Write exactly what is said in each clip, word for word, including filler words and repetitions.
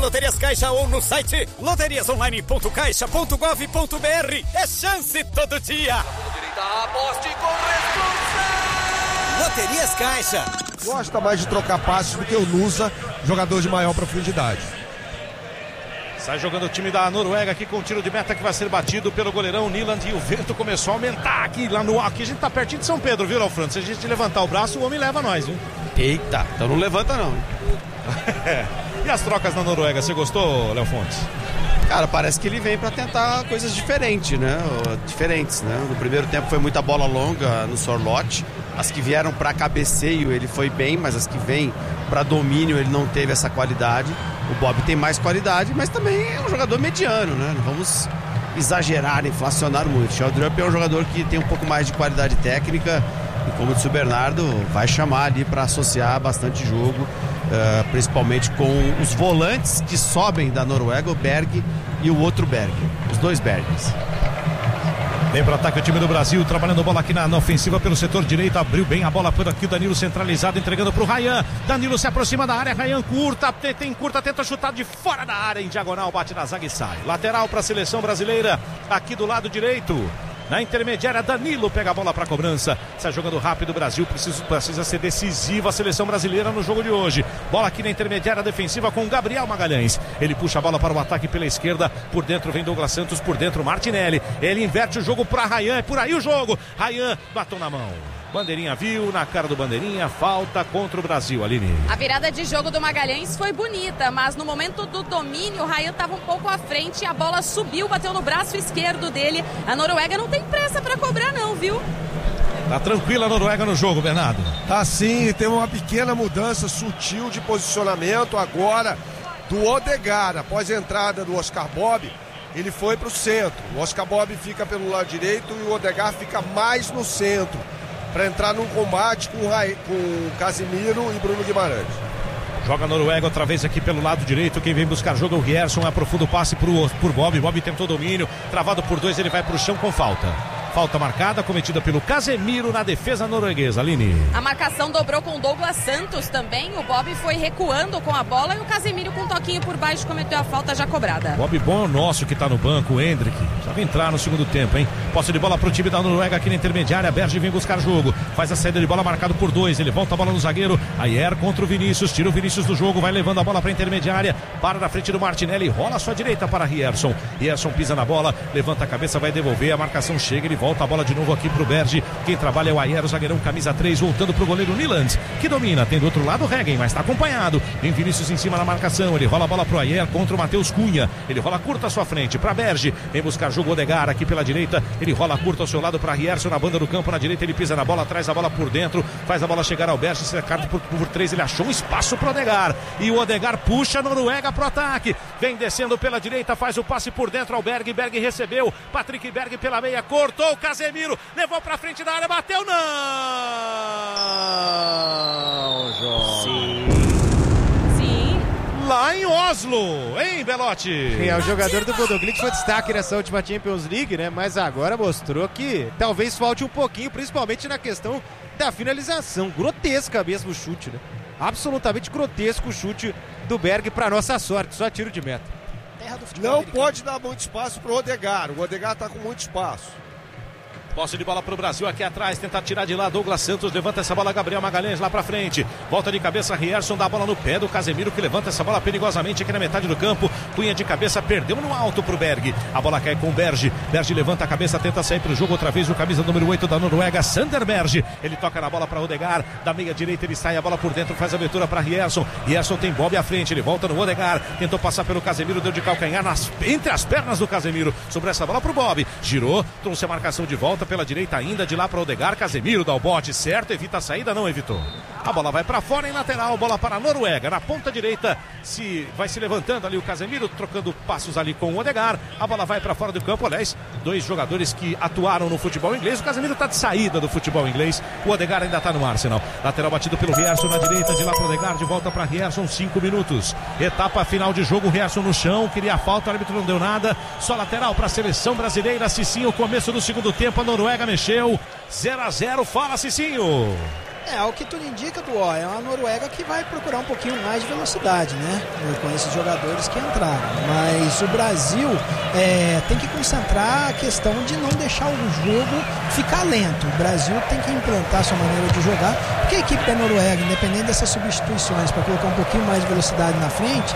Loterias Caixa ou no site loterias online ponto caixa ponto gov ponto br. É chance todo dia. Aposte com responsa. Loterias Caixa. Gosta mais de trocar passes do que o Nusa, jogador de maior profundidade. Sai jogando o time da Noruega aqui com um tiro de meta que vai ser batido pelo goleirão Niland. E o vento começou a aumentar aqui lá no aqui. A gente tá pertinho de São Pedro, viu, Alfredo? Se a gente levantar o braço, o homem leva nós, viu? Eita, então não levanta não. E as trocas na Noruega, você gostou, Léo Fontes? Cara, parece que ele vem pra tentar coisas diferentes, né? Diferentes, né? No primeiro tempo foi muita bola longa no Sorloth. As que vieram pra cabeceio ele foi bem, mas as que vêm pra domínio ele não teve essa qualidade. O Bob tem mais qualidade, mas também é um jogador mediano, né? Não vamos exagerar, inflacionar muito. O Sheldrup é um jogador que tem um pouco mais de qualidade técnica e, como disse o Bernardo, vai chamar ali para associar bastante jogo, uh, principalmente com os volantes que sobem da Noruega, o Berg e o outro Berg, os dois Bergs. Vem para o ataque o time do Brasil, trabalhando bola aqui na, na ofensiva pelo setor direito, abriu bem a bola por aqui, o Danilo centralizado, entregando para o Ryan. Danilo se aproxima da área, Ryan curta, tem curta, tenta chutar de fora da área, em diagonal, bate na zaga e sai. Lateral para a seleção brasileira, aqui do lado direito. Na intermediária, Danilo pega a bola para a cobrança. Está jogando rápido o Brasil. Precisa, precisa ser decisiva a seleção brasileira no jogo de hoje. Bola aqui na intermediária defensiva com Gabriel Magalhães. Ele puxa a bola para o ataque pela esquerda. Por dentro vem Douglas Santos. Por dentro, Martinelli. Ele inverte o jogo para Ryan. É por aí o jogo. Ryan, batom na mão. Bandeirinha viu, na cara do Bandeirinha, falta contra o Brasil, Aline. A virada de jogo do Magalhães foi bonita, mas no momento do domínio, o Ryan estava um pouco à frente, a bola subiu, bateu no braço esquerdo dele. A Noruega não tem pressa para cobrar não, viu? Tá tranquila a Noruega no jogo, Bernardo? Tá sim, tem uma pequena mudança sutil de posicionamento agora do Odegaard. Após a entrada do Oscar Bob, ele foi pro centro. O Oscar Bob fica pelo lado direito e o Odegaard fica mais no centro, para entrar num combate com, com Casemiro e Bruno Guimarães. Joga a Noruega outra vez aqui pelo lado direito. Quem vem buscar jogo é o Gerson. Aprofunda o passe pro, por Bob. Bob tentou domínio. Travado por dois, ele vai pro chão com falta. Falta marcada, cometida pelo Casemiro na defesa norueguesa, Aline. A marcação dobrou com o Douglas Santos também. O Bob foi recuando com a bola e o Casemiro com um toquinho por baixo cometeu a falta já cobrada. Bob bom nosso que tá no banco, o Hendrick. Já vai entrar no segundo tempo, hein? Posse de bola pro time da Noruega aqui na intermediária. Berge vem buscar jogo. Faz a saída de bola marcado por dois. Ele volta a bola no zagueiro. Ayer contra o Vinícius. Tira o Vinícius do jogo. Vai levando a bola pra intermediária. Para na frente do Martinelli. Rola a sua direita para Rierson. Rierson pisa na bola. Levanta a cabeça, vai devolver. A marcação chega. Ele volta a bola de novo aqui pro Berge. Quem trabalha é o Ayer, o zagueirão camisa três, voltando pro goleiro Niland, que domina. Tem do outro lado o Regen, mas tá acompanhado. Tem Vinícius em cima na marcação. Ele rola a bola pro Ayer contra o Matheus Cunha. Ele rola curta à sua frente pra Berge. Vem buscar jogo Odegaard aqui pela direita. Ele rola curta ao seu lado pra Rierson na banda do campo. Na direita ele pisa na bola, traz a bola por dentro. Faz a bola chegar ao Berge. Cercado por, por três. Ele achou um espaço pro Odegaard. E o Odegaard puxa a Noruega pro ataque. Vem descendo pela direita. Faz o passe por dentro ao Berg. Berg recebeu. Patrick Berg pela meia. Cortou o Casemiro. Levou pra frente da área, bateu, não! João. Sim. Sim. Lá em Oslo, hein, Belotti? É, o jogador do Bodo Glimt foi destaque nessa última Champions League, né? Mas agora mostrou que talvez falte um pouquinho, principalmente na questão da finalização. Grotesca mesmo o chute, né? Absolutamente grotesco o chute do Berg, pra nossa sorte, só tiro de meta. Não pode dar muito espaço pro Odegaard. O Odegaard tá com muito espaço. Posse de bola pro Brasil aqui atrás, tentar tirar de lá Douglas Santos, levanta essa bola Gabriel Magalhães lá pra frente, volta de cabeça Rierson, dá a bola no pé do Casemiro, que levanta essa bola perigosamente aqui na metade do campo, Cunha de cabeça, perdeu no alto pro Berg, a bola cai com o Berge, Berge levanta a cabeça, tenta sair pro jogo outra vez, o camisa número oito da Noruega, Sander Berge, ele toca na bola pra Odegaard, da meia direita ele sai, a bola por dentro, faz a abertura pra Rierson, Rierson tem Bob à frente, ele volta no Odegaard, tentou passar pelo Casemiro, deu de calcanhar nas, entre as pernas do Casemiro, sobre essa bola pro Bob, girou, trouxe a marcação de volta pela direita ainda, de lá para o Odegaard, Casemiro dá o bote certo, evita a saída, não evitou. A bola vai para fora em lateral, bola para a Noruega, na ponta direita, se vai se levantando ali o Casemiro, trocando passos ali com o Odegaard, a bola vai para fora do campo, aliás, dois jogadores que atuaram no futebol inglês, o Casemiro está de saída do futebol inglês, o Odegaard ainda está no Arsenal, lateral batido pelo Rierson na direita, de lá para o Odegaard, de volta para Rierson, cinco minutos, etapa final de jogo, Rierson no chão, queria a falta, o árbitro não deu nada, só lateral para a seleção brasileira, Cicinho, começo do segundo tempo, a Noruega mexeu, zero a zero, fala Cicinho. É, o que tudo indica, do ó, é uma Noruega que vai procurar um pouquinho mais de velocidade, né? Com esses jogadores que entraram. Mas o Brasil é, tem que concentrar a questão de não deixar o jogo ficar lento. O Brasil tem que implantar a sua maneira de jogar, porque a equipe da Noruega, independente dessas substituições, para colocar um pouquinho mais de velocidade na frente,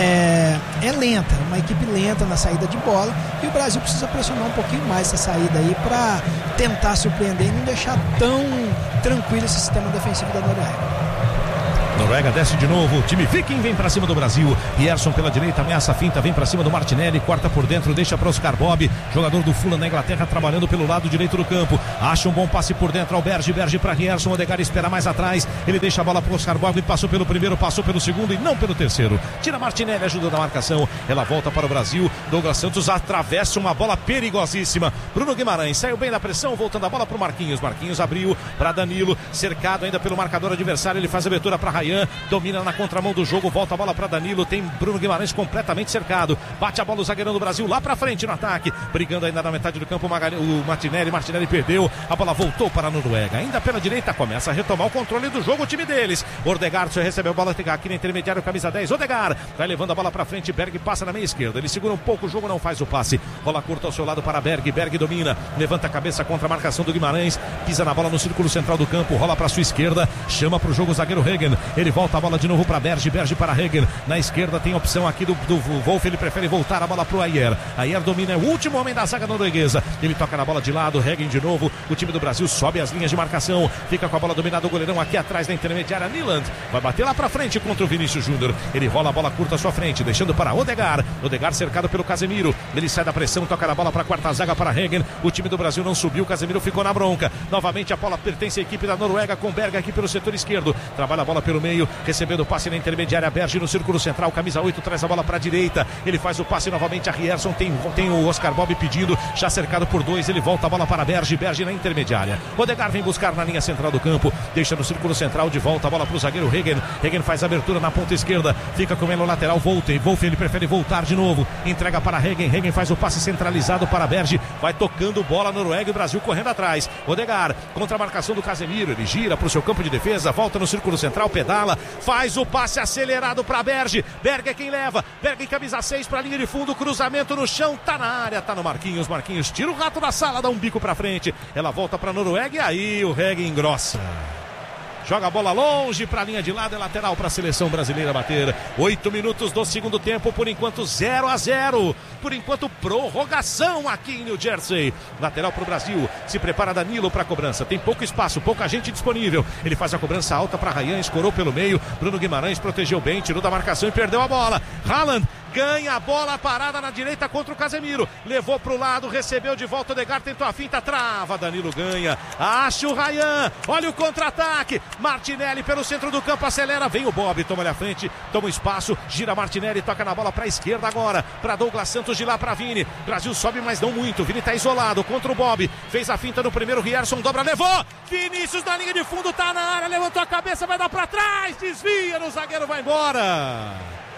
é, é lenta, uma equipe lenta na saída de bola, e o Brasil precisa pressionar um pouquinho mais essa saída aí para tentar surpreender e não deixar tão tranquilo esse sistema defensivo da Noruega. Noruega desce de novo, o time Viking vem pra cima do Brasil. Rierson pela direita, ameaça a finta, vem pra cima do Martinelli, corta por dentro, deixa para Oscar Bob, jogador do Fulham na Inglaterra, trabalhando pelo lado direito do campo. Acha um bom passe por dentro ao Berge, Berge pra Rierson, Odegaard espera mais atrás, ele deixa a bola pro Oscar Bob, passou pelo primeiro, passou pelo segundo e não pelo terceiro. Tira Martinelli, ajuda na marcação, ela volta para o Brasil. Douglas Santos atravessa uma bola perigosíssima. Bruno Guimarães saiu bem da pressão, voltando a bola pro Marquinhos. Marquinhos abriu para Danilo, cercado ainda pelo marcador adversário, ele faz a abertura para Ryan, domina na contramão do jogo, volta a bola para Danilo, tem Bruno Guimarães completamente cercado, bate a bola o zagueirão do Brasil lá para frente no ataque, brigando ainda na metade do campo o Martinelli, Martinelli perdeu, a bola voltou para a Noruega, ainda pela direita, começa a retomar o controle do jogo o time deles. Odegaard só recebeu a bola aqui na intermediária, camisa dez, Odegaard vai levando a bola para frente, Berg passa na meia esquerda, ele segura um pouco o jogo, não faz o passe, rola curta ao seu lado para Berg, Berg domina, levanta a cabeça contra a marcação do Guimarães, pisa na bola no círculo central do campo, rola para sua esquerda, chama para o jogo o zagueiro Hagen, ele volta a bola de novo para Berge, Berge para Hagen, na esquerda tem a opção aqui do, do Wolf, ele prefere voltar a bola para o Ayer, Ayer domina, é o último homem da zaga norueguesa, ele toca na bola de lado, Hagen de novo, o time do Brasil sobe as linhas de marcação, fica com a bola dominada, o goleirão aqui atrás da intermediária, Nyland, vai bater lá para frente contra o Vinícius Júnior, ele rola a bola curta à sua frente, deixando para Odegaard, Odegaard cercado pelo Casemiro, ele sai da pressão, toca na bola para a quarta zaga para Hagen, o time do Brasil não subiu, o Casemiro ficou na bronca, novamente a bola pertence à equipe da Noruega, com Berg aqui pelo setor esquerdo, trabalha a bola pelo meio, recebendo o passe na intermediária, Berge no círculo central, camisa oito, traz a bola para a direita, ele faz o passe novamente a Rierson, tem, tem o Oscar Bob pedindo, já cercado por dois, ele volta a bola para Berge, Berge na intermediária, Odegaard vem buscar na linha central do campo, deixa no círculo central, de volta a bola para o zagueiro Hagen, Hagen faz a abertura na ponta esquerda, fica com ele no lateral, Wolf, Wolf ele prefere voltar de novo, entrega para Hagen, Hagen faz o passe centralizado para Berge, vai tocando bola Noruega e o Brasil correndo atrás, Odegaard contra a marcação do Casemiro, ele gira para o seu campo de defesa, volta no círculo central, pedala, faz o passe acelerado para Berge, Berg é quem leva, Berg em camisa seis para a linha de fundo, cruzamento no chão, tá na área, tá no Marquinhos, Marquinhos tira o rato da sala, dá um bico para frente, ela volta para Noruega e aí o Hagen engrossa. Joga a bola longe para a linha de lado, é lateral para a seleção brasileira bater. Oito minutos do segundo tempo, por enquanto zero a zero. Por enquanto prorrogação aqui em New Jersey. Lateral para o Brasil, se prepara Danilo para a cobrança. Tem pouco espaço, pouca gente disponível. Ele faz a cobrança alta para Ryan, escorou pelo meio. Bruno Guimarães protegeu bem, tirou da marcação e perdeu a bola. Haaland ganha a bola parada na direita contra o Casemiro, levou para o lado, recebeu de volta, o Odegaard tentou a finta, trava, Danilo ganha, acha o Ryan, olha o contra-ataque, Martinelli pelo centro do campo, acelera, vem o Bob, toma-lhe a frente, toma o espaço, gira Martinelli, toca na bola para a esquerda agora, para Douglas Santos, de lá para Vini, Brasil sobe, mas não muito, Vini está isolado contra o Bob, fez a finta no primeiro, Rierson dobra, levou, Vinícius na linha de fundo, tá na área, levantou a cabeça, vai dar para trás, desvia no zagueiro, vai embora.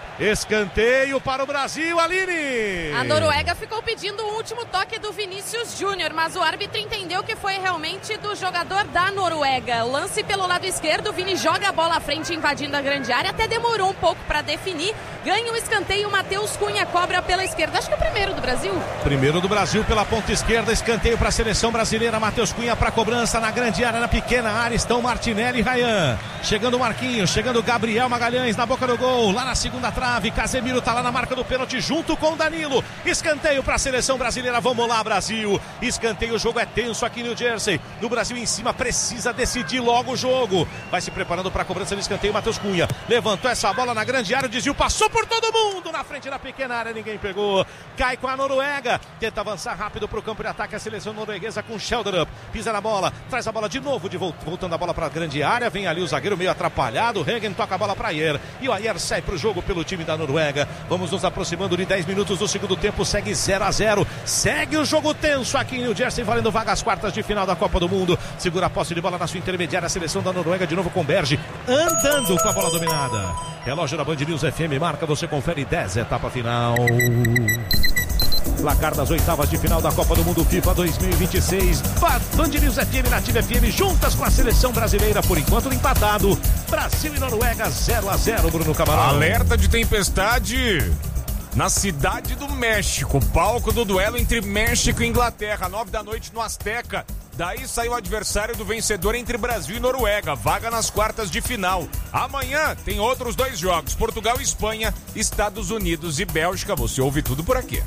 Escanteio para o Brasil, Aline. A Noruega ficou pedindo o último toque do Vinícius Júnior, mas o árbitro entendeu que foi realmente do jogador da Noruega. Lance pelo lado esquerdo, o Vini joga a bola à frente, invadindo a grande área, até demorou um pouco para definir. Ganha o escanteio, o Matheus Cunha cobra pela esquerda. Acho que é o primeiro do Brasil. Primeiro do Brasil pela ponta esquerda, escanteio para a seleção brasileira. Matheus Cunha para a cobrança na grande área, na pequena área estão Martinelli e Ryan. Chegando o Marquinhos, chegando Gabriel Magalhães na boca do gol, lá na segunda trave. Casemiro tá lá na marca do pênalti junto com o Danilo. Escanteio para a seleção brasileira. Vamos lá, Brasil. Escanteio, o jogo é tenso aqui em New Jersey. No Brasil em cima, precisa decidir logo o jogo. Vai se preparando para a cobrança de escanteio. Matheus Cunha levantou essa bola na grande área. O desvio passou por todo mundo. Na frente da pequena área, ninguém pegou. Cai com a Noruega. Tenta avançar rápido para o campo de ataque. A seleção norueguesa com Sheldrup. Pisa na bola. Traz a bola de novo. De volta, voltando a bola para a grande área. Vem ali o zagueiro meio atrapalhado. Hagen toca a bola para Ayer. E o Ayer sai para o jogo pelo time da Noruega. Vamos nos aproximando de dez minutos do segundo tempo, segue zero a zero, segue o jogo tenso aqui em New Jersey, valendo vaga às quartas de final da Copa do Mundo. Segura a posse de bola na sua intermediária, a seleção da Noruega de novo com Berge, andando com a bola dominada. Relógio da Band News F M marca, você confere dez, etapa final. Placar das oitavas de final da Copa do Mundo FIFA dois mil e vinte e seis. Band News F M, Nativa F M, juntas com a seleção brasileira, por enquanto empatado. Brasil e Noruega zero a zero, Bruno Camarão. Alerta de tempestade na cidade do México, palco do duelo entre México e Inglaterra, nove da noite no Azteca. Daí saiu o adversário do vencedor entre Brasil e Noruega, vaga nas quartas de final. Amanhã tem outros dois jogos, Portugal e Espanha, Estados Unidos e Bélgica. Você ouve tudo por aqui.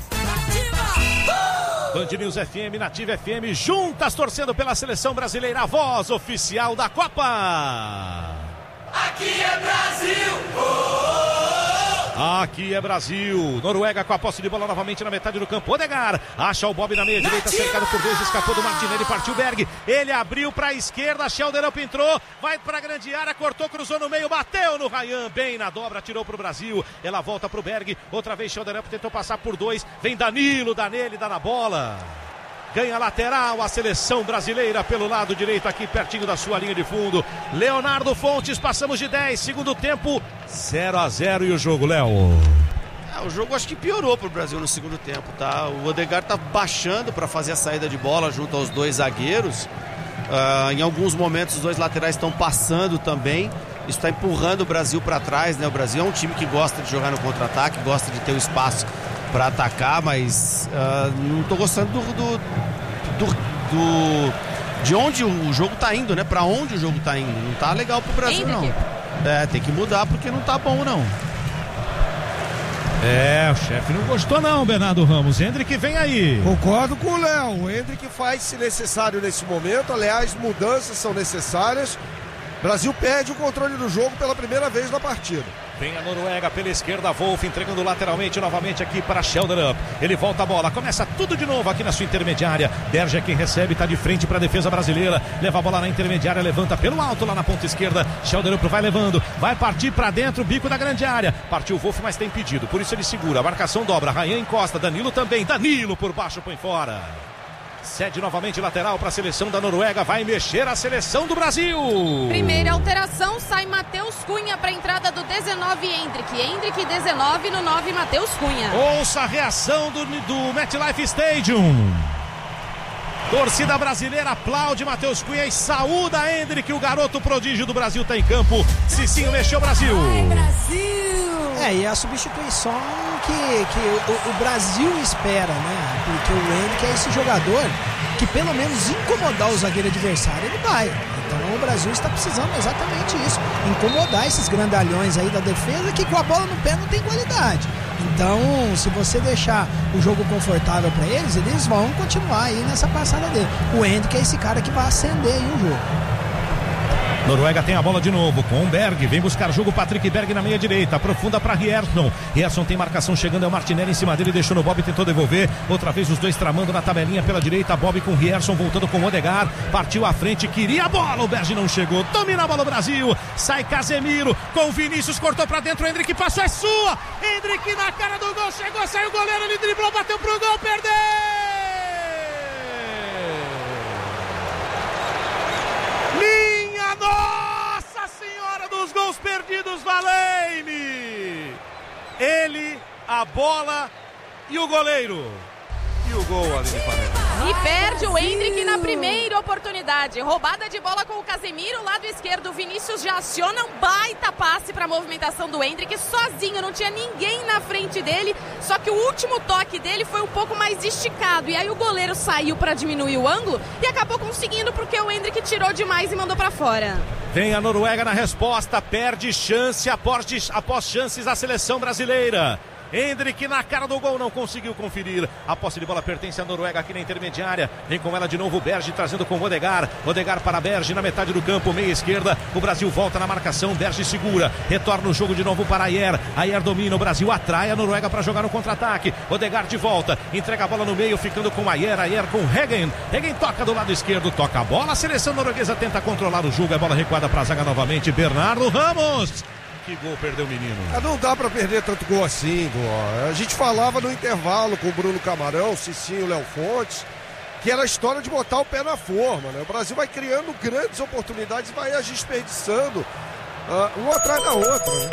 Band News F M, Nativa F M, juntas torcendo pela seleção brasileira, a voz oficial da Copa. Aqui é Brasil! Oh! Aqui é Brasil. Noruega com a posse de bola novamente na metade do campo. Odegaard acha o Bob na meia direita, cercado por dois, escapou do Martinelli, partiu Berg. Ele abriu para a esquerda, Schelderup entrou, vai para a grande área, cortou, cruzou no meio, bateu no Ryan, bem na dobra, tirou para o Brasil. Ela volta para o Berg, outra vez Schelderup tentou passar por dois, vem Danilo, dá nele, dá na bola. Ganha lateral a seleção brasileira pelo lado direito, aqui pertinho da sua linha de fundo. Leonardo Fontes, passamos de dez, segundo tempo, zero a zero e o jogo, Léo. É, o jogo acho que piorou pro Brasil no segundo tempo, tá? O Odegaard tá baixando para fazer a saída de bola junto aos dois zagueiros. Uh, em alguns momentos os dois laterais estão passando também. Isso está empurrando o Brasil para trás, né? O Brasil é um time que gosta de jogar no contra-ataque, gosta de ter o espaço para atacar, mas uh, não tô gostando do, do, do, do de onde o jogo tá indo, né? Para onde o jogo tá indo. Não tá legal pro Brasil, não. É, tem que mudar porque não tá bom, não. É, o chefe não gostou não, Bernardo Ramos. Hendrick vem aí. Concordo com o Léo. O Hendrick faz se necessário nesse momento. Aliás, mudanças são necessárias. Brasil perde o controle do jogo pela primeira vez na partida. Vem a Noruega pela esquerda, Wolf entregando lateralmente novamente aqui para Schelderup. Ele volta a bola, começa tudo de novo aqui na sua intermediária. Berge é quem recebe, está de frente para a defesa brasileira. Leva a bola na intermediária, levanta pelo alto lá na ponta esquerda. Schelderup vai levando, vai partir para dentro, bico da grande área. Partiu o Wolf, mas tem pedido, por isso ele segura. A marcação dobra, Ryan encosta, Danilo também. Danilo por baixo, põe fora. Cede novamente lateral para a seleção da Noruega, vai mexer a seleção do Brasil. Primeira alteração, sai Matheus Cunha para a entrada do dezenove, Hendrick. Hendrick dezenove, no nove, Matheus Cunha. Ouça a reação do, do MetLife Stadium. Torcida brasileira aplaude Matheus Cunha e saúda Hendrick, o garoto prodígio do Brasil está em campo. Cicinho mexeu o Brasil. Ai, Brasil! É, e a substituição que, que o, o Brasil espera, né? Porque o Hendrick é esse jogador que pelo menos incomodar o zagueiro adversário, ele vai. Então o Brasil está precisando exatamente isso, incomodar esses grandalhões aí da defesa que com a bola no pé não tem qualidade. Então, se você deixar o jogo confortável para eles, eles vão continuar aí nessa passada dele. O Hendrick é esse cara que vai acender aí o jogo. Noruega tem a bola de novo com o Berg, vem buscar jogo Patrick Berg na meia direita, aprofunda para Rierson. Rierson tem marcação chegando, é o Martinelli em cima dele, deixou no Bob, tentou devolver, outra vez os dois tramando na tabelinha pela direita, Bob com Rierson voltando com o Odegaard, partiu à frente, queria a bola, o Berg não chegou, domina a bola o Brasil, sai Casemiro, com Vinícius, cortou para dentro, Hendrick passou, é sua, Hendrick na cara do gol, chegou, saiu o goleiro, ele driblou, bateu pro gol, perdeu! Nossa Senhora dos gols perdidos, Valei-me! Ele, a bola e o goleiro. E o gol ali de Panela. E perde o Hendrick na primeira oportunidade. Roubada de bola com o Casemiro, lado esquerdo. O Vinícius já aciona um baita passe para a movimentação do Hendrick. Sozinho, não tinha ninguém na frente dele. Só que o último toque dele foi um pouco mais esticado. E aí o goleiro saiu para diminuir o ângulo e acabou conseguindo porque o Hendrick tirou demais e mandou para fora. Vem a Noruega na resposta, perde chance após, após chances a seleção brasileira. Hendrick na cara do gol, não conseguiu conferir. A posse de bola pertence à Noruega aqui na intermediária. Vem com ela de novo o Berge, trazendo com o Odegaard. Odegaard para Berge na metade do campo, meia esquerda. O Brasil volta na marcação, Berge segura. Retorna o jogo de novo para Ayer. Ayer domina, o Brasil atrai a Noruega para jogar no contra-ataque. Odegaard de volta, entrega a bola no meio, ficando com Ayer. Ayer com Hegen. Hegen toca do lado esquerdo, toca a bola. A seleção norueguesa tenta controlar o jogo. A bola recuada para a zaga novamente. Bernardo Ramos. Que gol perdeu o menino. Ah, não dá pra perder tanto gol assim, Gó. A gente falava no intervalo com o Bruno Camarão, Cicinho, Léo Fontes, que era a história de botar o pé na forma, né? O Brasil vai criando grandes oportunidades e vai desperdiçando uh, uma atrás da outra, né?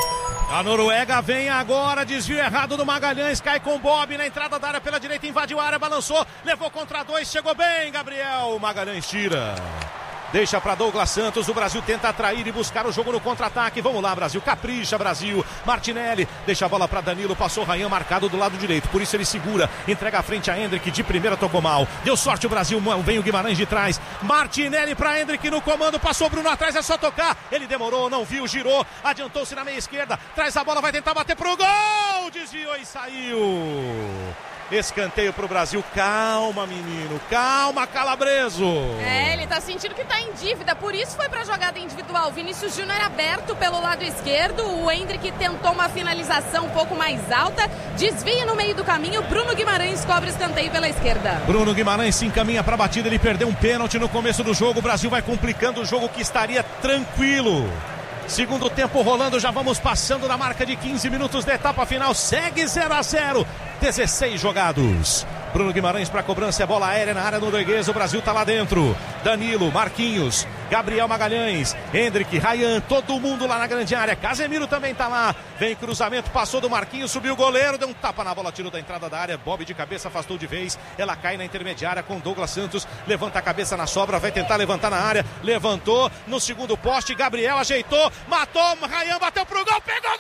A Noruega vem agora, desvio errado do Magalhães, cai com o Bob na entrada da área pela direita, invadiu a área, balançou, levou contra dois, chegou bem, Gabriel, Magalhães tira. Deixa para Douglas Santos, o Brasil tenta atrair e buscar o jogo no contra-ataque. Vamos lá, Brasil, capricha, Brasil. Martinelli, deixa a bola para Danilo, passou Ryan marcado do lado direito. Por isso ele segura, entrega a frente a Endrick, de primeira tocou mal. Deu sorte o Brasil, vem o Guimarães de trás. Martinelli para Endrick no comando, passou Bruno atrás, é só tocar. Ele demorou, não viu, girou, adiantou-se na meia esquerda. Traz a bola, vai tentar bater pro gol. Desviou e saiu. Escanteio pro Brasil. Calma, menino. Calma, Calabreso. É, ele tá sentindo que tá em dívida, por isso foi pra jogada individual. Vinícius Júnior aberto pelo lado esquerdo. O Endrick tentou uma finalização um pouco mais alta. Desvia no meio do caminho. Bruno Guimarães cobra o escanteio pela esquerda. Bruno Guimarães se encaminha pra batida. Ele perdeu um pênalti no começo do jogo. O Brasil vai complicando o jogo que estaria tranquilo. Segundo tempo rolando, já vamos passando da marca de quinze minutos da etapa final. Segue zero a zero, dezesseis jogados. Bruno Guimarães para cobrança, é bola aérea na área norueguesa, o Brasil tá lá dentro. Danilo, Marquinhos, Gabriel Magalhães, Endrick, Ryan, todo mundo lá na grande área. Casemiro também tá lá. Vem cruzamento, passou do Marquinhos, subiu o goleiro, deu um tapa na bola, tirou da entrada da área. Bob de cabeça, afastou de vez. Ela cai na intermediária com Douglas Santos. Levanta a cabeça na sobra, vai tentar levantar na área. Levantou no segundo poste, Gabriel ajeitou, matou, Ryan bateu pro gol, pegou o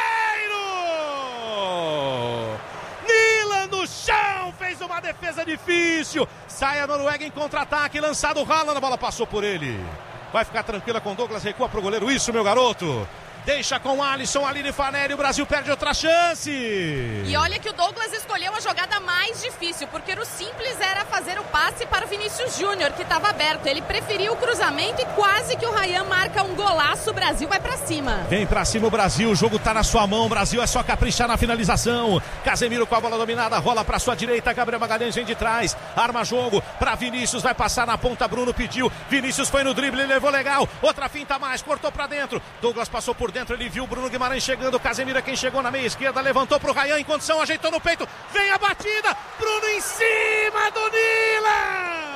goleiro! Nilan no chão, fez uma defesa difícil. Sai a Noruega em contra-ataque, lançado o Haaland, a bola passou por ele. Vai ficar tranquila com Douglas, recua pro goleiro, isso, meu garoto. Deixa com Alisson, Aline Fanelli, o Brasil perde outra chance. E olha que o Douglas escolheu a jogada mais difícil, porque o simples era fazer o passe para o Vinícius Júnior, que estava aberto. Ele preferiu o cruzamento e quase que o Ryan marca um golaço. O Brasil vai para cima. Vem para cima o Brasil, o jogo tá na sua mão. O Brasil é só caprichar na finalização. Casemiro com a bola dominada, rola para sua direita. Gabriel Magalhães vem de trás, arma jogo para Vinícius, vai passar na ponta. Bruno pediu, Vinícius foi no drible, levou legal. Outra finta mais, cortou para dentro. Douglas passou por dentro, ele viu o Bruno Guimarães chegando, Casemiro é quem chegou na meia esquerda, levantou pro Ryan em condição, ajeitou no peito, vem a batida, Bruno em cima do Nilan!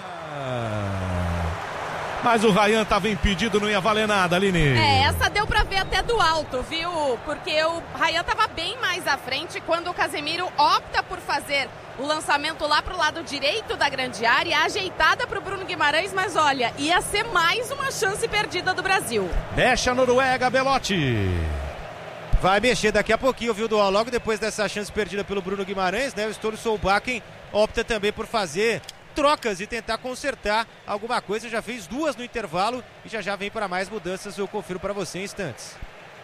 Mas o Ryan estava impedido, não ia valer nada, Aline. É, essa deu pra ver até do alto, viu? Porque o Ryan estava bem mais à frente quando o Casemiro opta por fazer o lançamento lá pro lado direito da grande área, ajeitada pro Bruno Guimarães, mas olha, ia ser mais uma chance perdida do Brasil. Mexe a Noruega, Belotti. Vai mexer daqui a pouquinho, viu, Dual? Logo depois dessa chance perdida pelo Bruno Guimarães, né? O Ståle Solbakken opta também por fazer trocas e tentar consertar alguma coisa. Já fez duas no intervalo e já já vem para mais mudanças. Eu confiro para você em instantes.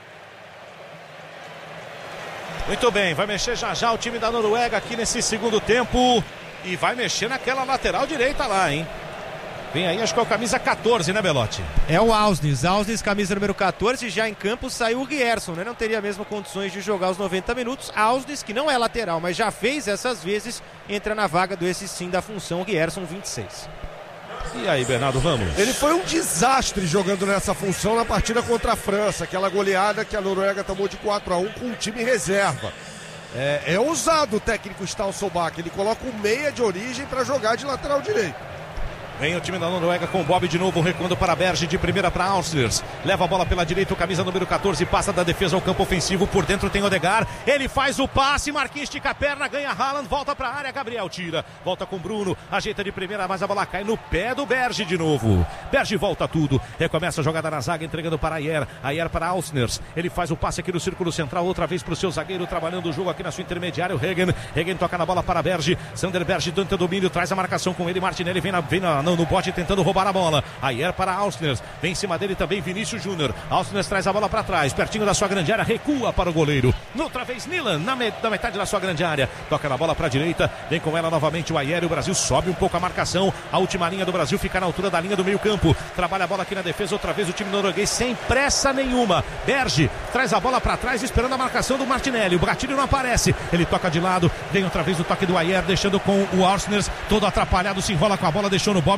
Muito bem, vai mexer já já o time da Noruega aqui nesse segundo tempo. E vai mexer naquela lateral direita lá, hein? Vem aí, acho que é o camisa quatorze, né, Belotti? É o Ausnes, Ausnes, camisa número quatorze. Já em campo saiu o Gerson, né? Não teria mesmo condições de jogar os noventa minutos. Ausnes, que não é lateral, mas já fez essas vezes, entra na vaga do esse sim da função, Gerson vinte e seis. E aí, Bernardo Ramos? Ele foi um desastre jogando nessa função na partida contra a França, aquela goleada que a Noruega tomou de quatro a um com um time reserva. É, é ousado o técnico Ståle Solbakken, ele coloca o meia de origem para jogar de lateral direito. Vem o time da Noruega com o Bob de novo, recuando para Berge, de primeira para Auslers. Leva a bola pela direita, o camisa número quatorze, passa da defesa ao campo ofensivo, por dentro tem Odegaard, ele faz o passe, Marquinhos estica a perna, ganha Haaland, volta para a área, Gabriel tira, volta com Bruno, ajeita de primeira, mas a bola cai no pé do Berge de novo. Berge volta tudo, recomeça a jogada na zaga, entregando para Ayer, Ayer para Auslers, ele faz o passe aqui no círculo central, outra vez para o seu zagueiro, trabalhando o jogo aqui na sua intermediária, o Regen, Regen toca na bola para Berge, Sander Berge tenta o domínio, traz a marcação com ele, Martinelli vem, na, vem na, no, no bote tentando roubar a bola, Ayer para Auslers, vem em cima dele também Vinícius Júnior, Auslers traz a bola para trás, pertinho da sua grande área, recua para o goleiro, outra vez Nilan, na, me, na metade da sua grande área, toca na bola para a direita, vem com ela novamente o Ayer, o Brasil sobe um pouco a marcação, a última linha do Brasil fica na altura da linha do meio campo, trabalha a bola aqui na defesa, outra vez o time norueguês sem pressa nenhuma, Berge traz a bola para trás, esperando a marcação do Martinelli, o gatilho não aparece, ele toca de lado, vem outra vez o toque do Ayer, deixando com o Auslers todo atrapalhado, se enrola com a bola, deixou no Bob,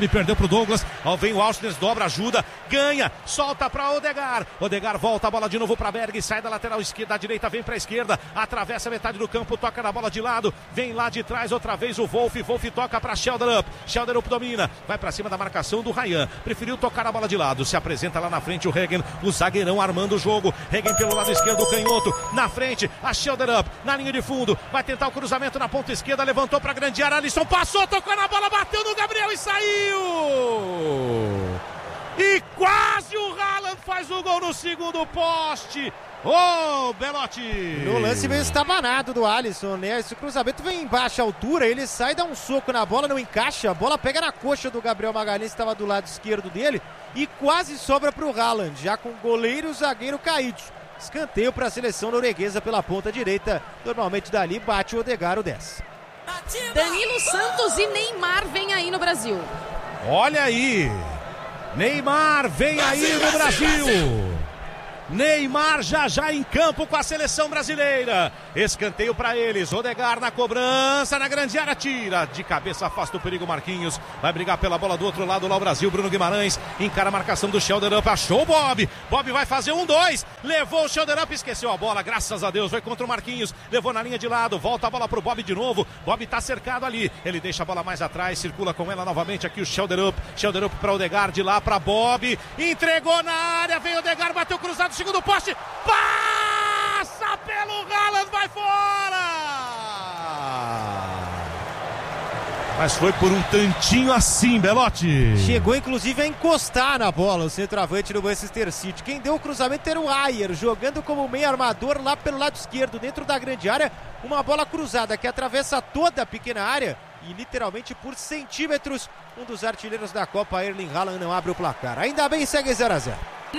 Bob perdeu pro Douglas. Ó, vem o Alcines, dobra, ajuda, ganha, solta pra Odegar. Odegar volta a bola de novo pra Berg, sai da lateral esquerda, da direita, vem pra esquerda, atravessa a metade do campo, toca na bola de lado, vem lá de trás outra vez o Wolf. Wolf toca pra Sheldon. Sheldon domina, vai pra cima da marcação do Ryan. Preferiu tocar a bola de lado, se apresenta lá na frente o Regen, o zagueirão armando o jogo. Regen pelo lado esquerdo, o canhoto, na frente, a Sheldon up, na linha de fundo, vai tentar o cruzamento na ponta esquerda, levantou pra grande área, Alisson passou, tocou na bola, bateu no Gabriel e saiu! E quase o Haaland faz o gol no segundo poste. Ô, oh, Belotti! No lance meio estabanado do Alisson, né? Esse cruzamento vem em baixa altura, ele sai, dá um soco na bola, não encaixa, a bola pega na coxa do Gabriel Magalhães, que estava do lado esquerdo dele, e quase sobra para o Haaland, já com goleiro e zagueiro caídos. Escanteio para a seleção norueguesa pela ponta direita, normalmente dali bate o Odegar, o dez. Danilo Santos e Neymar vem aí no Brasil. Olha aí, Neymar vem aí no Brasil. Neymar já já em campo com a seleção brasileira. Escanteio para eles. Odegar na cobrança, na grande área, tira de cabeça, afasta o perigo. Marquinhos vai brigar pela bola do outro lado lá o Brasil. Bruno Guimarães encara a marcação do Sheldon Up, achou o Bob. Bob vai fazer um dois, levou o Sheldon Up, esqueceu a bola, graças a Deus, vai contra o Marquinhos, levou na linha de lado, volta a bola pro Bob de novo. Bob tá cercado ali, ele deixa a bola mais atrás, circula com ela novamente aqui o Sheldon Up. Sheldon Up para Odegar, de lá para Bob, entregou na área, vem Odegar, bateu cruzado, segundo poste, passa pelo Haaland, vai fora! Mas foi por um tantinho assim, Belotti. Chegou inclusive a encostar na bola o centroavante do Manchester City. Quem deu o cruzamento era o Ayer, jogando como meio armador lá pelo lado esquerdo, dentro da grande área. Uma bola cruzada que atravessa toda a pequena área e literalmente por centímetros. Um dos artilheiros da Copa, Erling Haaland, não abre o placar. Ainda bem, segue zero a zero.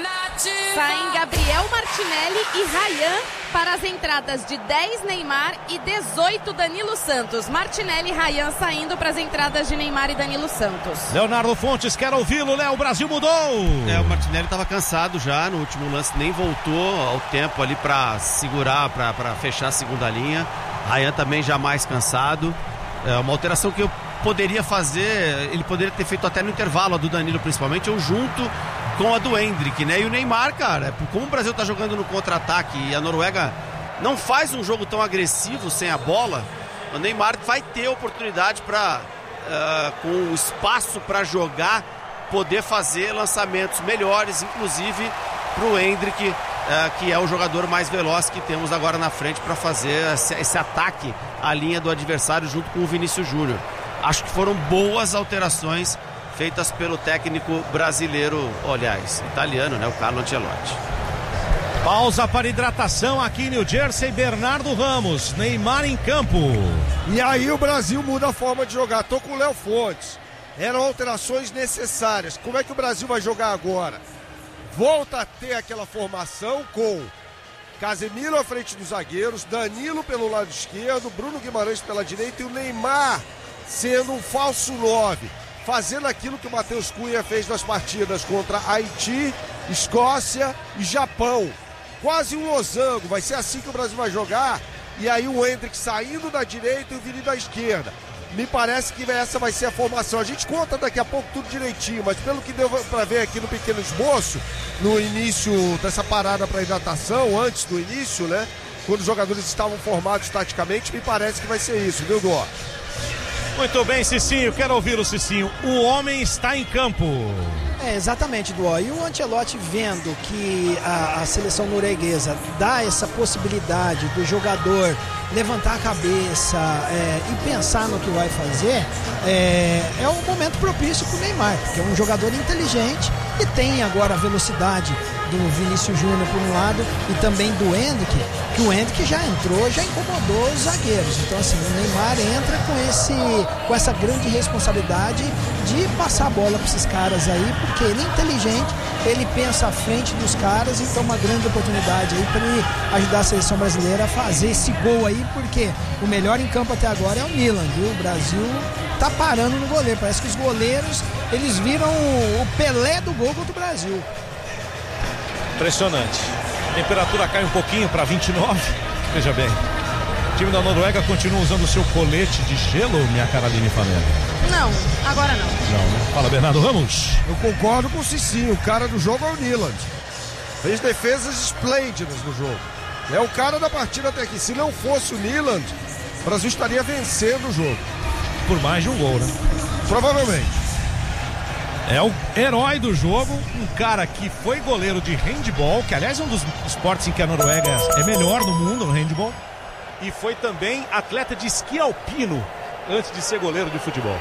Saem Gabriel Martinelli e Ryan para as entradas de dez Neymar e dezoito Danilo Santos. Martinelli e Ryan saindo para as entradas de Neymar e Danilo Santos. Leonardo Fontes, quer ouvi-lo, Léo, o Brasil mudou. É, o Martinelli estava cansado já no último lance, nem voltou ao tempo ali para segurar, para fechar a segunda linha. Ryan também já mais cansado. É uma alteração que eu poderia fazer, ele poderia ter feito até no intervalo, a do Danilo principalmente, ou junto com a do Endrick, né? E o Neymar, cara, como o Brasil tá jogando no contra-ataque e a Noruega não faz um jogo tão agressivo sem a bola, o Neymar vai ter oportunidade para, uh, com espaço para jogar, poder fazer lançamentos melhores, inclusive pro Endrick, uh, que é o jogador mais veloz que temos agora na frente para fazer esse, esse ataque à linha do adversário junto com o Vinícius Júnior. Acho que foram boas alterações feitas pelo técnico brasileiro, aliás, italiano, né, o Carlo Ancelotti. Pausa para hidratação aqui em New Jersey, Bernardo Ramos, Neymar em campo. E aí o Brasil muda a forma de jogar. Tô com o Léo Fontes. Eram alterações necessárias. Como é que o Brasil vai jogar agora? Volta a ter aquela formação com Casemiro à frente dos zagueiros, Danilo pelo lado esquerdo, Bruno Guimarães pela direita e o Neymar sendo um falso nove, fazendo aquilo que o Matheus Cunha fez nas partidas contra Haiti, Escócia e Japão. Quase um losango, vai ser assim que o Brasil vai jogar, e aí o Endrick saindo da direita e o Vini da esquerda. Me parece que essa vai ser a formação. A gente conta daqui a pouco tudo direitinho, mas pelo que deu para ver aqui no pequeno esboço, no início dessa parada para hidratação, antes do início, né? Quando os jogadores estavam formados taticamente, me parece que vai ser isso, viu, Dó? Muito bem, Cicinho, quero ouvi-lo, Cicinho. O homem está em campo. É, exatamente, Duó. E o Ancelotti vendo que a, a seleção norueguesa dá essa possibilidade do jogador levantar a cabeça é, e pensar no que vai fazer, é, é um momento propício para o Neymar, que é um jogador inteligente e tem agora a velocidade do Vinícius Júnior por um lado e também do Endrick, que o Endrick já entrou, já incomodou os zagueiros. Então assim, o Neymar entra com, esse, com essa grande responsabilidade de passar a bola para esses caras aí, porque ele é inteligente, ele pensa à frente dos caras, então uma grande oportunidade aí para ele ajudar a seleção brasileira a fazer esse gol aí, porque o melhor em campo até agora é o Milan, viu? O Brasil tá parando no goleiro, parece que os goleiros, eles viram o Pelé do gol contra o Brasil. Impressionante. A temperatura cai um pouquinho para vinte e nove. Veja bem. O time da Noruega continua usando o seu colete de gelo, minha cara Aline Fanelli? Não, agora não. Não, né? Fala, Bernardo Ramos. Eu concordo com o Cicinho, o cara do jogo é o Nyland. Fez defesas esplêndidas no jogo. É o cara da partida até aqui. Se não fosse o Nyland, o Brasil estaria vencendo o jogo. Por mais de um gol, né? Provavelmente. É o herói do jogo, um cara que foi goleiro de handball, que aliás é um dos esportes em que a Noruega é melhor no mundo, no handball. E foi também atleta de esqui alpino antes de ser goleiro de futebol.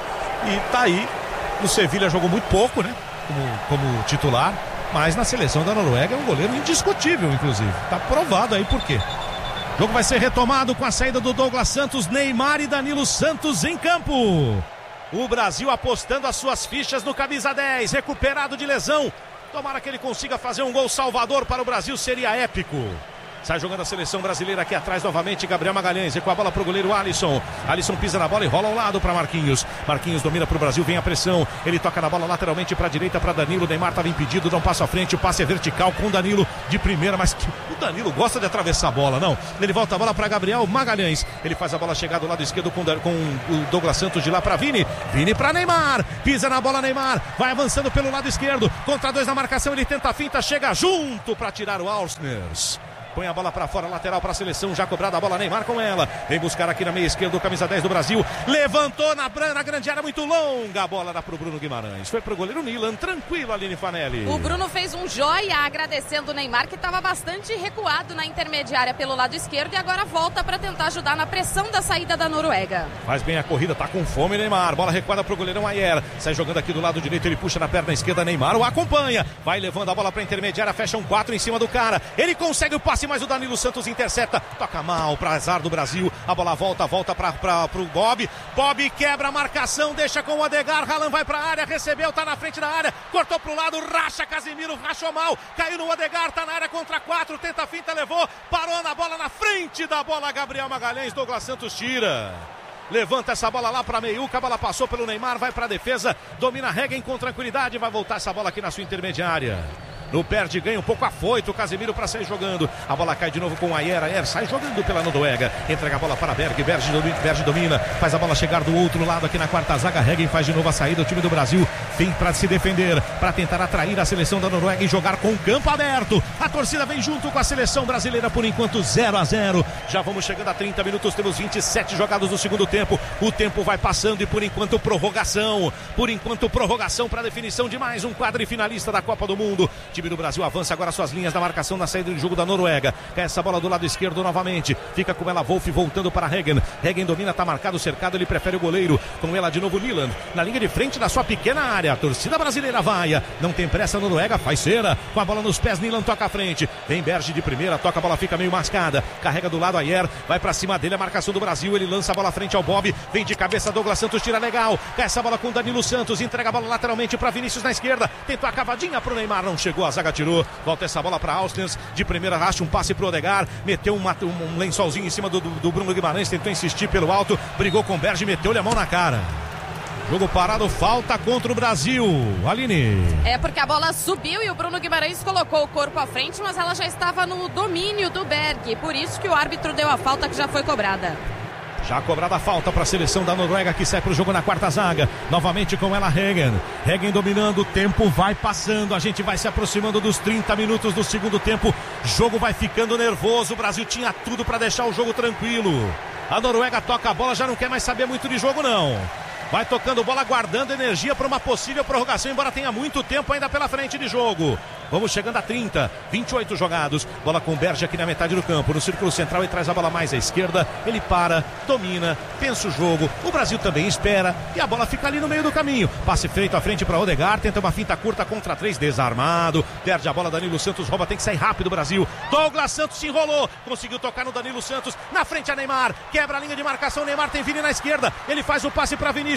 E tá aí, no Sevilha jogou muito pouco, né? Como, como titular, mas na seleção da Noruega é um goleiro indiscutível, inclusive. Tá provado aí por quê. O jogo vai ser retomado com a saída do Douglas Santos, Neymar e Danilo Santos em campo. O Brasil apostando as suas fichas no camisa dez, recuperado de lesão. Tomara que ele consiga fazer um gol salvador para o Brasil, seria épico. Sai jogando a seleção brasileira aqui atrás novamente, Gabriel Magalhães, e com a bola pro goleiro Alisson. Alisson pisa na bola e rola ao lado para Marquinhos. Marquinhos domina pro Brasil, vem a pressão. Ele toca na bola lateralmente para a direita para Danilo. Neymar estava impedido, dá um passo à frente, o passe é vertical com Danilo de primeira, mas que... o Danilo gosta de atravessar a bola, não. Ele volta a bola para Gabriel Magalhães. Ele faz a bola chegar do lado esquerdo com, com o Douglas Santos de lá para Vini. Vini para Neymar, pisa na bola Neymar, vai avançando pelo lado esquerdo, contra dois na marcação, ele tenta a finta, chega junto para tirar o Alsners. Põe a bola pra fora, lateral pra seleção, já cobrada a bola, Neymar com ela. Vem buscar aqui na meia esquerda o camisa dez do Brasil. Levantou na, na grande área, muito longa. A bola dá pro Bruno Guimarães. Foi pro goleiro Nyland, tranquilo, Aline Fanelli. O Bruno fez um joia agradecendo o Neymar, que estava bastante recuado na intermediária pelo lado esquerdo e agora volta para tentar ajudar na pressão da saída da Noruega. Faz bem a corrida, tá com fome Neymar. Bola recuada pro goleirão Ayer. Sai jogando aqui do lado direito, ele puxa na perna esquerda, Neymar o acompanha. Vai levando a bola pra intermediária, fecha um quatro em cima do cara. Ele consegue o passe, mas o Danilo Santos intercepta, toca mal para azar do Brasil, a bola volta, volta para pro Bob, Bob quebra a marcação, deixa com o Odegaard, Haaland vai para a área, recebeu, tá na frente da área, cortou pro lado, racha Casemiro, rachou mal, caiu no Odegaard, tá na área contra quatro, tenta a finta, levou, parou na bola, na frente da bola, Gabriel Magalhães, Douglas Santos tira. Levanta essa bola lá para Meiuca, a bola passou pelo Neymar, vai para a defesa, domina Hegen com tranquilidade, vai voltar essa bola aqui na sua intermediária. No perde, ganha um pouco afoito o Casemiro para sair jogando. A bola cai de novo com o Ayer. Ayer sai jogando pela Noruega. Entrega a bola para Berg. Berg domina, Berg domina. Faz a bola chegar do outro lado aqui na quarta zaga. Hegen faz de novo a saída. O time do Brasil vem para se defender, para tentar atrair a seleção da Noruega e jogar com o campo aberto. A torcida vem junto com a seleção brasileira por enquanto zero a zero. Já vamos chegando a trinta minutos. Temos vinte e sete jogados no segundo tempo. O tempo vai passando e por enquanto prorrogação. Por enquanto prorrogação para definição de mais um quadrifinalista da Copa do Mundo. O time do Brasil avança agora suas linhas da marcação na saída de jogo da Noruega. Cai essa bola do lado esquerdo novamente. Fica com ela Wolf voltando para Hegen. Hegen domina, tá marcado, cercado, ele prefere o goleiro. Com ela de novo Nyland. Na linha de frente da sua pequena área. A torcida brasileira vai. Não tem pressa a Noruega, faz cera. Com a bola nos pés, Nyland toca à frente. Vem Berge de primeira, toca a bola, fica meio mascada. Carrega do lado Ayer, vai pra cima dele a marcação do Brasil. Ele lança a bola frente ao Bob. Vem de cabeça Douglas Santos, tira legal. Cai essa bola com Danilo Santos. Entrega a bola lateralmente para Vinícius na esquerda. Tentou a cavadinha pro Neymar, não chegou, a zaga tirou. Volta essa bola para Alstens, de primeira racha um passe pro Odegaard, meteu uma, um lençolzinho em cima do, do, do Bruno Guimarães, tentou insistir pelo alto, brigou com o Berge, meteu-lhe a mão na cara. Jogo parado, falta contra o Brasil. Aline. É porque a bola subiu e o Bruno Guimarães colocou o corpo à frente, mas ela já estava no domínio do Berg, por isso que o árbitro deu a falta que já foi cobrada. Já cobrada a falta para a seleção da Noruega que sai para o jogo na quarta zaga. Novamente com ela Hegen. Hegen dominando, o tempo vai passando. A gente vai se aproximando dos trinta minutos do segundo tempo. Jogo vai ficando nervoso. O Brasil tinha tudo para deixar o jogo tranquilo. A Noruega toca a bola, já não quer mais saber muito de jogo não. Vai tocando bola, guardando energia para uma possível prorrogação, embora tenha muito tempo ainda pela frente de jogo. Vamos chegando a trinta, vinte e oito jogados. Bola com o Berge aqui na metade do campo. No círculo central, ele traz a bola mais à esquerda. Ele para, domina, pensa o jogo. O Brasil também espera e a bola fica ali no meio do caminho. Passe feito à frente para Odegaard. Tenta uma finta curta contra três, desarmado. Perde a bola, Danilo Santos rouba, tem que sair rápido o Brasil. Douglas Santos se enrolou. Conseguiu tocar no Danilo Santos. Na frente a Neymar. Quebra a linha de marcação. Neymar tem Vini na esquerda. Ele faz o passe para Vinícius.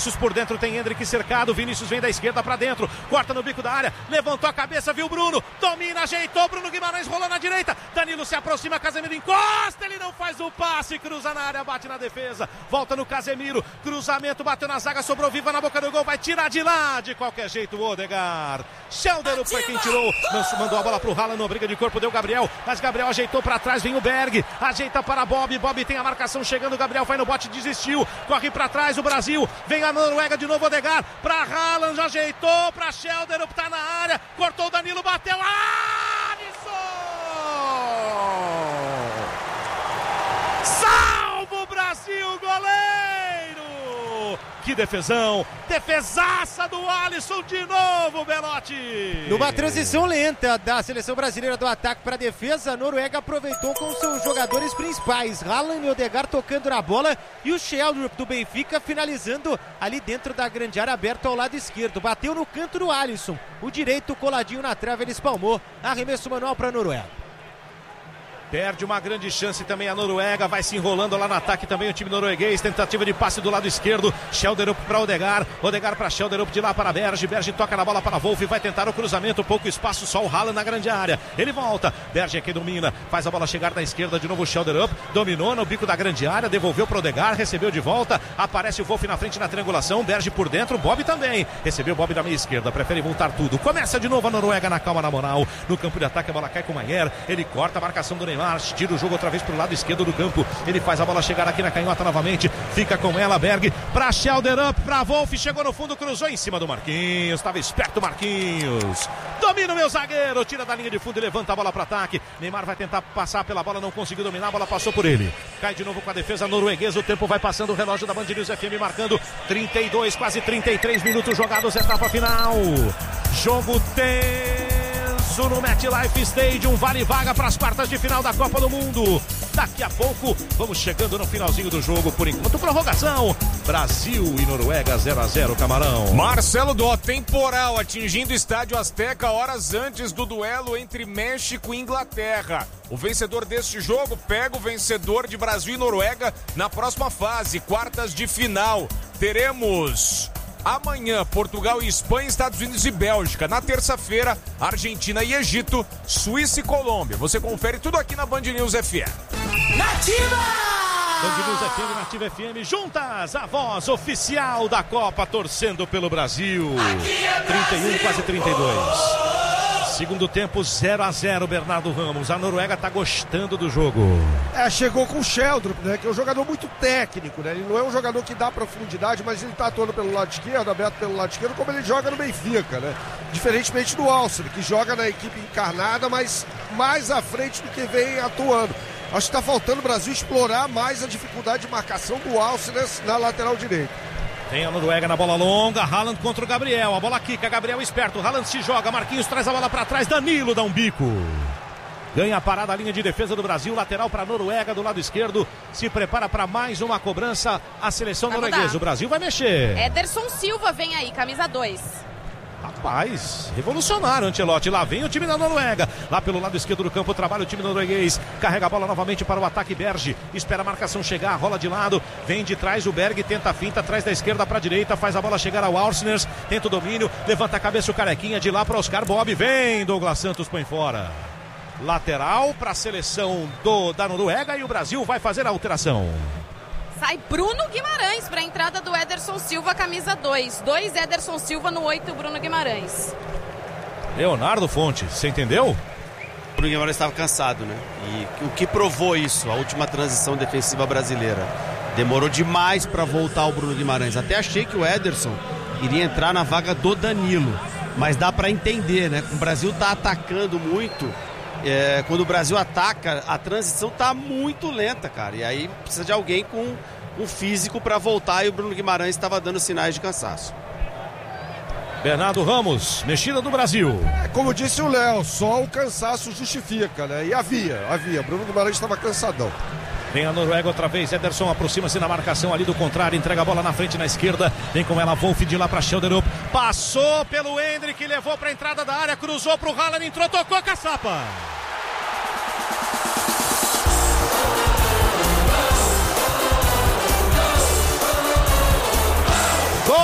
Vinícius por dentro, tem Hendrick cercado, Vinícius vem da esquerda pra dentro, corta no bico da área, levantou a cabeça, viu Bruno, domina, ajeitou, Bruno Guimarães rolou na direita, Danilo se aproxima, Casemiro encosta, ele não faz o passe, cruza na área, bate na defesa, volta no Casemiro, cruzamento, bateu na zaga, sobrou viva na boca do gol, vai tirar de lá, de qualquer jeito o Odegaard. Schelderup foi quem tirou, mandou a bola pro Haaland, no briga de corpo, deu Gabriel, mas Gabriel ajeitou pra trás, vem o Berg, ajeita para Bob, Bob tem a marcação chegando, Gabriel vai no bote, desistiu, corre pra trás o Brasil, vem a Noruega de novo, Odegaard, pra Haaland, ajeitou pra Schelderup, tá na área, cortou o Danilo, bateu, Alisson! Salva o Brasil, goleiro! Que defesão, defesaça do Alisson de novo, Belotti. Numa transição lenta da seleção brasileira do ataque para a defesa, a Noruega aproveitou com seus jogadores principais, Haaland e Odegaard tocando na bola e o Schelderup do Benfica finalizando ali dentro da grande área, aberto ao lado esquerdo, bateu no canto do Alisson, o direito coladinho na trave, ele espalmou, arremesso manual para a Noruega. Perde uma grande chance também a Noruega, vai se enrolando lá no ataque também o time norueguês, tentativa de passe do lado esquerdo, Schelderup para Odegaard, Odegaard para Schelderup, de lá para Berge, Berge toca na bola para Wolf, vai tentar o cruzamento, pouco espaço, só o Haaland na grande área, ele volta, Berge aqui domina, faz a bola chegar na esquerda, de novo o Schelderup, dominou no bico da grande área, devolveu para Odegaard, recebeu de volta, aparece o Wolf na frente na triangulação, Berge por dentro, Bob também, recebeu Bob da meia esquerda, prefere voltar tudo, começa de novo a Noruega na calma, na moral, no campo de ataque a bola cai com o Maier, ele corta a marcação do Neymar, tira o jogo outra vez pro lado esquerdo do campo, ele faz a bola chegar aqui na canhota novamente, fica com ela, Berg, pra Schelderup, pra Wolf, chegou no fundo, cruzou em cima do Marquinhos, estava esperto Marquinhos, domina o meu zagueiro, tira da linha de fundo e levanta a bola para ataque, Neymar vai tentar passar pela bola, não conseguiu dominar, a bola passou por ele, cai de novo com a defesa norueguesa, o tempo vai passando, o relógio da Band News F M marcando trinta e dois, quase trinta e três minutos jogados, etapa final, jogo tem no MetLife Stadium, vale vaga para as quartas de final da Copa do Mundo. Daqui a pouco, vamos chegando no finalzinho do jogo, por enquanto prorrogação, Brasil e Noruega zero a zero, Camarão. Marcelo Dó, temporal atingindo o estádio Azteca horas antes do duelo entre México e Inglaterra. O vencedor deste jogo pega o vencedor de Brasil e Noruega na próxima fase, quartas de final. Teremos amanhã, Portugal e Espanha, Estados Unidos e Bélgica. Na terça-feira, Argentina e Egito, Suíça e Colômbia. Você confere tudo aqui na Band News F M. Nativa! Band News F M, Nativa F M, juntas, a voz oficial da Copa, torcendo pelo Brasil. É trinta e um, quase trinta e dois. Segundo tempo, zero a zero, Bernardo Ramos. A Noruega tá gostando do jogo. É, chegou com o Schelderup, né? Que é um jogador muito técnico, né? Ele não é um jogador que dá profundidade, mas ele tá atuando pelo lado esquerdo, aberto pelo lado esquerdo, como ele joga no Benfica, né? Diferentemente do Alcine, que joga na equipe encarnada, mas mais à frente do que vem atuando. Acho que tá faltando o Brasil explorar mais a dificuldade de marcação do Alcine na lateral direita. Tem a Noruega na bola longa, Haaland contra o Gabriel, a bola quica, Gabriel esperto, Haaland se joga, Marquinhos traz a bola para trás, Danilo dá um bico. Ganha a parada, a linha de defesa do Brasil, lateral para a Noruega do lado esquerdo, se prepara para mais uma cobrança, a seleção vai norueguesa, mudar. O Brasil vai mexer. Ederson Silva vem aí, camisa dois. Rapaz, revolucionário Ancelotti, lá vem o time da Noruega, lá pelo lado esquerdo do campo, trabalha o time norueguês, carrega a bola novamente para o ataque, Berge, espera a marcação chegar, rola de lado, vem de trás o Berg, tenta a finta, traz da esquerda para a direita, faz a bola chegar ao Alciner, tenta o domínio, levanta a cabeça o Carequinha, de lá para Oscar Bob, vem Douglas Santos, põe fora. Lateral para a seleção do, da Noruega e o Brasil vai fazer a alteração. Sai Bruno Guimarães para a entrada do Ederson Silva, camisa dois. dois Ederson Silva no oito, Bruno Guimarães. Leonardo Fonte, você entendeu? O Bruno Guimarães estava cansado, né? E o que provou isso? A última transição defensiva brasileira. Demorou demais para voltar o Bruno Guimarães. Até achei que o Ederson iria entrar na vaga do Danilo. Mas dá para entender, né? O Brasil tá atacando muito. É, quando o Brasil ataca, a transição tá muito lenta, cara. E aí precisa de alguém com um físico para voltar, e o Bruno Guimarães estava dando sinais de cansaço. Bernardo Ramos, mexida do Brasil. É, como disse o Léo, só o cansaço justifica, né? E havia, havia. Bruno Guimarães estava cansadão. Vem a Noruega outra vez, Ederson aproxima-se na marcação ali do contrário, entrega a bola na frente na esquerda, vem com ela Wolf de lá para Schelderup, passou pelo Hendrick, levou para a entrada da área, cruzou para o Haaland, entrou, tocou a caçapa. Gol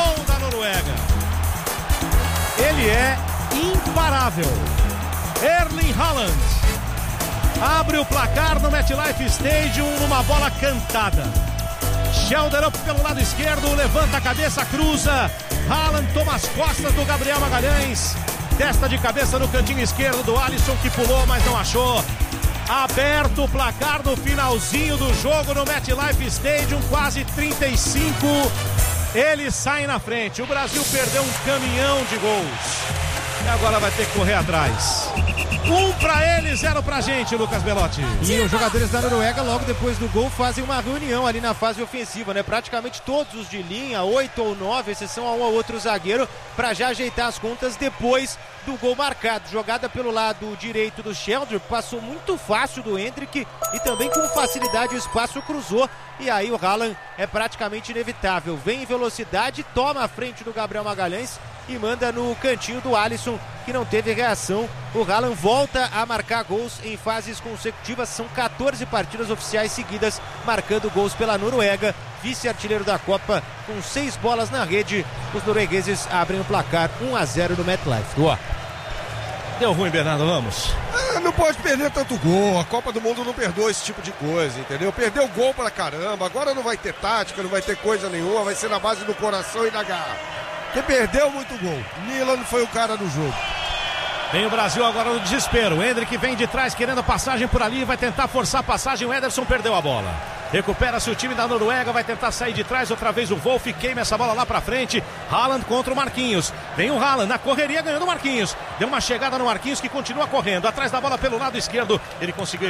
ele é imparável. Erling Haaland abre o placar no MetLife Stadium numa bola cantada. Schelder up pelo lado esquerdo, levanta a cabeça, cruza. Haaland toma as costas do Gabriel Magalhães. Testa de cabeça no cantinho esquerdo do Alisson, que pulou, mas não achou. Aberto o placar no finalzinho do jogo no MetLife Stadium, quase trinta e cinco. Eles saem na frente. O Brasil perdeu um caminhão de gols. E agora vai ter que correr atrás. Um pra ele, zero pra gente, Lucas Belotti. E os jogadores da Noruega, logo depois do gol, fazem uma reunião ali na fase ofensiva, né? Praticamente todos os de linha, oito ou nove, exceção a um ou outro zagueiro, pra já ajeitar as contas depois do gol marcado. Jogada pelo lado direito do Schelder, passou muito fácil do Endrick e também com facilidade o espaço cruzou. E aí o Haaland é praticamente inevitável. Vem em velocidade, toma a frente do Gabriel Magalhães e manda no cantinho do Alisson, que não teve reação. O Haaland volta a marcar gols em fases consecutivas. São quatorze partidas oficiais seguidas marcando gols pela Noruega. Vice-artilheiro da Copa com seis bolas na rede. Os noruegueses abrem o placar um a zero no MetLife. Boa. Deu ruim, Bernardo Ramos. Ah, não pode perder tanto gol. A Copa do Mundo não perdoa esse tipo de coisa, entendeu? Perdeu gol pra caramba. Agora não vai ter tática, não vai ter coisa nenhuma. Vai ser na base do coração e da garra. Porque perdeu muito gol. Milan foi o cara do jogo. Vem o Brasil agora no desespero. O Endrick vem de trás querendo a passagem por ali. Vai tentar forçar a passagem. O Ederson perdeu a bola. Recupera-se o time da Noruega. Vai tentar sair de trás. Outra vez o Wolf queima essa bola lá pra frente. Haaland contra o Marquinhos. Vem o Haaland na correria ganhando o Marquinhos. Deu uma chegada no Marquinhos, que continua correndo. Atrás da bola pelo lado esquerdo. Ele conseguiu